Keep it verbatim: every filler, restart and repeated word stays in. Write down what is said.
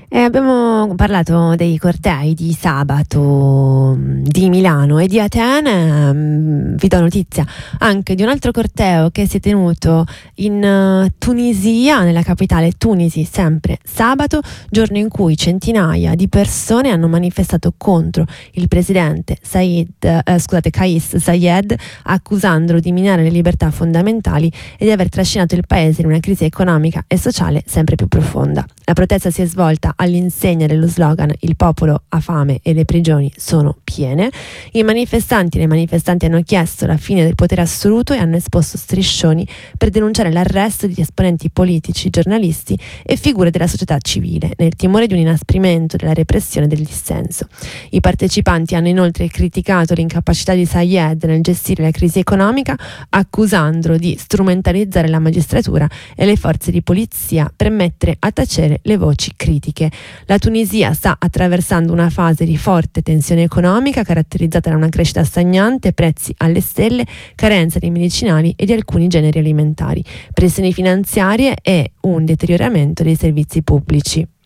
E abbiamo parlato dei cortei di sabato di Milano e di Atene. Vi do notizia anche di un altro corteo che si è tenuto in Tunisia, nella capitale Tunisi, sempre sabato, giorno in cui centinaia di persone hanno manifestato contro il presidente Said, eh, scusate, Kais Saied, accusandolo di minare le libertà fondamentali e di aver trascinato il paese in una crisi economica e sociale sempre più profonda. La protesta si è svolta all'insegna dello slogan "Il popolo ha fame e le prigioni sono piene". I manifestanti e le manifestanti hanno chiesto la fine del potere assoluto e hanno esposto striscioni per denunciare l'arresto di esponenti politici, giornalisti e figure della società civile, nel timore di un inasprimento della repressione del dissenso. I partecipanti hanno inoltre criticato l'incapacità di Saied nel gestire la crisi economica, accusandolo di strumentalizzare la magistratura e le forze di polizia per mettere a tacere le voci critiche. La Tunisia sta attraversando una fase di forte tensione economica caratterizzata da una crescita stagnante, prezzi alle stelle, carenza di medicinali e di alcuni generi alimentari, pressioni finanziarie e un deterioramento dei servizi pubblici.